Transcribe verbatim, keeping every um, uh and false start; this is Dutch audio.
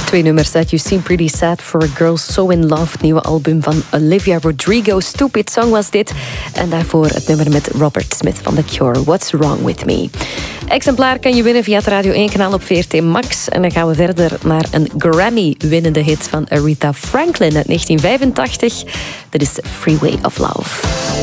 Twee nummers uit You Seem Pretty Sad for a Girl So In Love. Het nieuwe album van Olivia Rodrigo. Stupid Song was dit. En daarvoor het nummer met Robert Smith van The Cure. What's Wrong With Me. Exemplaar kan je winnen via het Radio één kanaal op V R T Max. En dan gaan we verder naar een Grammy-winnende hit van Aretha Franklin uit negentien vijfentachtig. Dit is Freeway of Love.